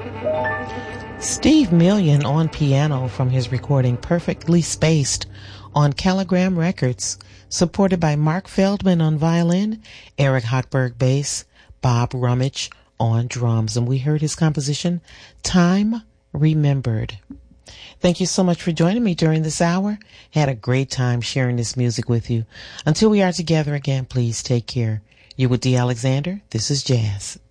Steve Million on piano from his recording Perfectly Spaced on Caligram Records, supported by Mark Feldman on violin, Eric Hochberg bass, Bob Rummage on drums, and we heard his composition, Time Remembered. Thank you so much for joining me during this hour. Had a great time sharing this music with you. Until we are together again, please take care. You're with Dee Alexander. This is Jazz.